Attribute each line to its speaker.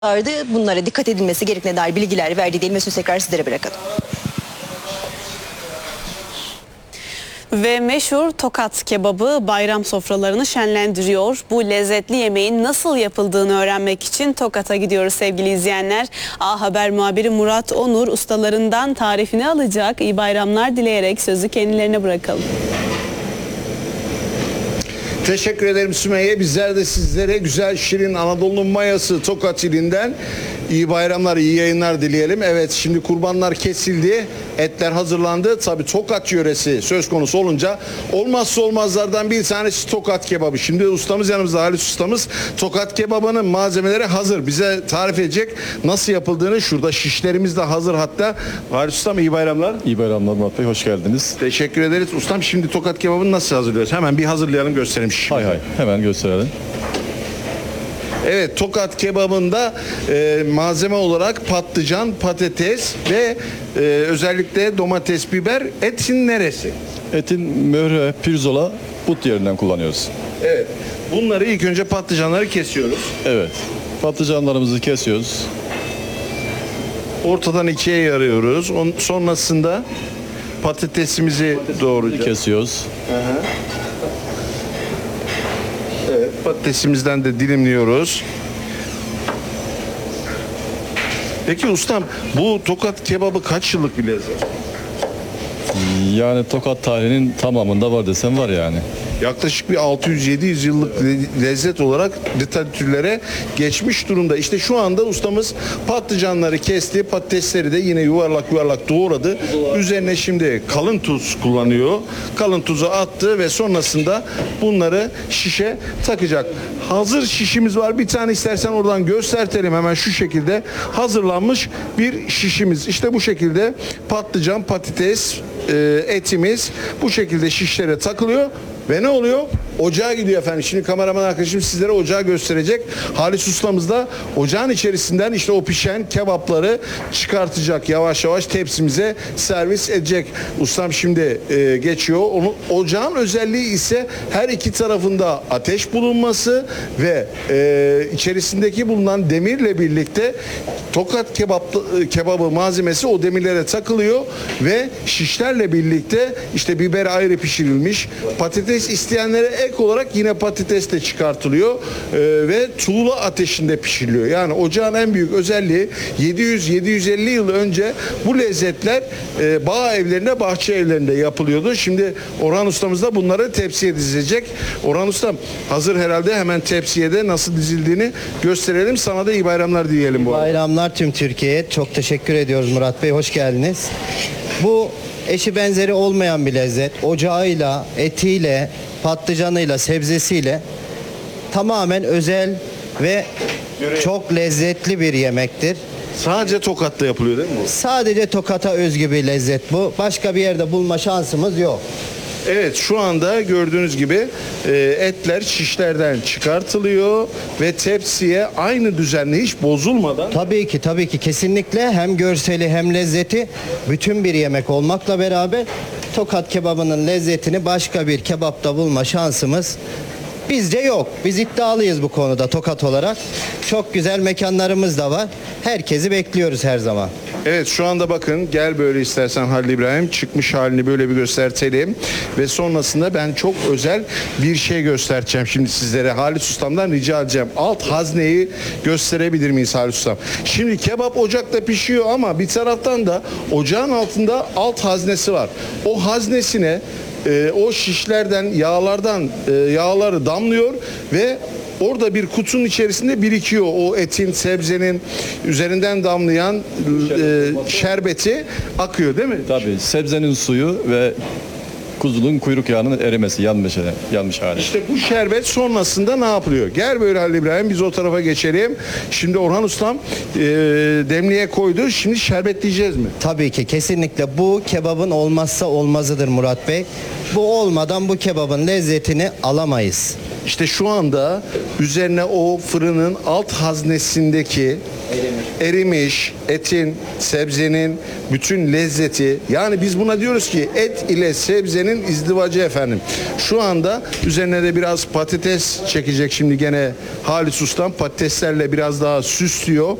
Speaker 1: Bunlara dikkat edilmesi gerektiğine dair bilgiler verdi diyelim ve sözü tekrar sizlere bırakalım.
Speaker 2: Ve meşhur Tokat kebabı bayram sofralarını şenlendiriyor. Bu lezzetli yemeğin nasıl yapıldığını öğrenmek için Tokat'a gidiyoruz sevgili izleyenler. A Haber muhabiri Murat Onur ustalarından tarifini alacak. İyi bayramlar dileyerek sözü kendilerine bırakalım.
Speaker 3: Teşekkür ederim Sümeyye. Bizler de sizlere güzel şirin Anadolu'nun mayası Tokat ilinden iyi bayramlar, iyi yayınlar dileyelim. Evet, şimdi kurbanlar kesildi, etler hazırlandı. Tabii Tokat yöresi söz konusu olunca olmazsa olmazlardan bir tanesi Tokat kebabı. Şimdi ustamız yanımızda, Halis ustamız. Tokat kebabının malzemeleri hazır. Bize tarif edecek nasıl yapıldığını. Şurada şişlerimiz de hazır hatta. Halis ustam iyi bayramlar.
Speaker 4: İyi bayramlar Murat Bey, hoş geldiniz.
Speaker 3: Teşekkür ederiz. Ustam şimdi Tokat kebabını nasıl hazırlıyoruz? Hemen bir hazırlayalım, gösterelim şişimizi.
Speaker 4: Hay hemen gösterelim.
Speaker 3: Evet, Tokat kebabında malzeme olarak patlıcan, patates ve özellikle domates, biber. Etin neresi?
Speaker 4: Etin möhre, pirzola, but yerinden kullanıyoruz.
Speaker 3: Evet. Bunları ilk önce patlıcanları kesiyoruz.
Speaker 4: Evet. Patlıcanlarımızı kesiyoruz.
Speaker 3: Ortadan ikiye yarıyoruz. Sonrasında patatesimizi doğrayacağız.
Speaker 4: Kesiyoruz.
Speaker 3: Evet, patatesimizden de dilimliyoruz. Peki ustam, bu Tokat kebabı kaç yıllık bir lezzet?
Speaker 4: Yani Tokat tarihinin tamamında var desem var yani.
Speaker 3: Yaklaşık bir 600-700 yıllık lezzet olarak literatürlere geçmiş durumda. İşte şu anda ustamız patlıcanları kesti, patatesleri de yine yuvarlak yuvarlak doğradı. Üzerine şimdi kalın tuz kullanıyor. Kalın tuzu attı ve sonrasında bunları şişe takacak. Hazır şişimiz var. Bir tane istersen oradan göstertelim, hemen şu şekilde hazırlanmış bir şişimiz. İşte bu şekilde patlıcan, patates, etimiz bu şekilde şişlere takılıyor. Ve ne oluyor? Ocağa gidiyor efendim. Şimdi kameraman arkadaşım sizlere ocağı gösterecek. Halis ustamız da ocağın içerisinden işte o pişen kebapları çıkartacak. Yavaş yavaş tepsimize servis edecek. Ustam şimdi geçiyor. Ocağın özelliği ise her iki tarafında ateş bulunması ve içerisindeki bulunan demirle birlikte Tokat kebabı malzemesi o demirlere takılıyor ve şişlerle birlikte işte biber ayrı pişirilmiş, patates isteyenlere ek olarak yine patates de çıkartılıyor ve tuğla ateşinde pişiriliyor. Yani ocağın en büyük özelliği 700-750 yıl önce bu lezzetler bağ evlerinde, bahçe evlerinde yapılıyordu. Şimdi Orhan ustamız da bunları tepsiye dizecek. Orhan ustam hazır herhalde, hemen tepsiye de nasıl dizildiğini gösterelim. Sana da iyi bayramlar diyelim bu arada.
Speaker 5: Bayramlar tüm Türkiye'ye. Çok teşekkür ediyoruz Murat Bey. Hoş geldiniz. Bu eşi benzeri olmayan bir lezzet. Ocağıyla, etiyle, patlıcanıyla, sebzesiyle tamamen özel ve çok lezzetli bir yemektir.
Speaker 3: Sadece Tokat'ta yapılıyor değil mi bu?
Speaker 5: Sadece Tokat'a özgü bir lezzet bu. Başka bir yerde bulma şansımız yok.
Speaker 3: Evet, şu anda gördüğünüz gibi etler şişlerden çıkartılıyor ve tepsiye aynı düzenle hiç bozulmadan.
Speaker 5: Tabii ki kesinlikle hem görseli hem lezzeti bütün bir yemek olmakla beraber Tokat kebabının lezzetini başka bir kebapta bulma şansımız bizce yok. Biz iddialıyız bu konuda Tokat olarak. Çok güzel mekanlarımız da var. Herkesi bekliyoruz her zaman.
Speaker 3: Evet, şu anda bakın, gel böyle istersen Halil İbrahim, çıkmış halini böyle bir göstertelim ve sonrasında ben çok özel bir şey göstereceğim şimdi sizlere. Halis ustamdan rica edeceğim. Alt hazneyi gösterebilir miyiz Halis ustam? Şimdi kebap ocakta pişiyor ama bir taraftan da ocağın altında alt haznesi var. O haznesine o şişlerden, yağlardan yağları damlıyor ve orada bir kutunun içerisinde birikiyor o etin, sebzenin üzerinden damlayan şerbeti akıyor değil mi?
Speaker 4: Tabii sebzenin suyu ve kuzunun kuyruk yağının erimesi, yanmış hali.
Speaker 3: İşte bu şerbet sonrasında ne yapılıyor? Gel böyle Halil İbrahim, biz o tarafa geçelim. Şimdi Orhan ustam demliğe koydu. Şimdi şerbetleyeceğiz mi?
Speaker 5: Tabii ki kesinlikle bu kebabın olmazsa olmazıdır Murat Bey. Bu olmadan bu kebabın lezzetini alamayız.
Speaker 3: İşte şu anda üzerine o fırının alt haznesindeki erimiş etin, sebzenin bütün lezzeti, yani biz buna diyoruz ki et ile sebzenin izdivacı efendim. Şu anda üzerine de biraz patates çekecek şimdi gene Halis Ustam, patateslerle biraz daha süslüyor.